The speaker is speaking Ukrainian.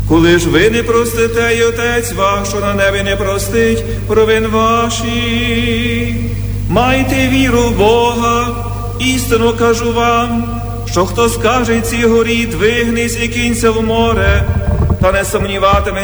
Коли ж ви не простите, і Отець ваш, що на небі, не простить провин ваші. Майте віру в Бога, істинно кажу вам, що хто скаже цій горі, двигнись і кинься в море, та не сумніватиме